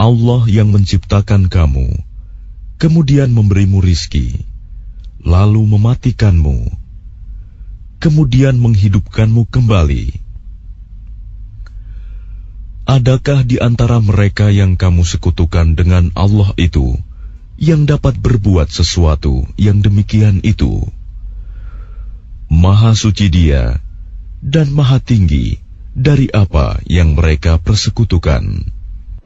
Allah yang menciptakan kamu, kemudian memberimu rizki, lalu mematikanmu, kemudian menghidupkanmu kembali. Adakah di antara mereka yang kamu sekutukan dengan Allah itu yang dapat berbuat sesuatu yang demikian itu? Maha suci Dia dan maha tinggi dari apa yang mereka persekutukan.